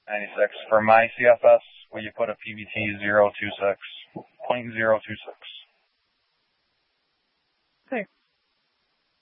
96. For my CFS, will you put a PVT 026, .026? Okay.